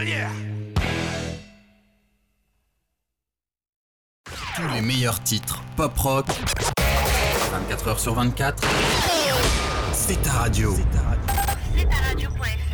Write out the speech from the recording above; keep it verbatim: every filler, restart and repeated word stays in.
Yeah. Tous les meilleurs titres pop-rock, vingt-quatre heures sur vingt-quatre, c'est ta radio. C'est ta radio. C'est ta radio point F M.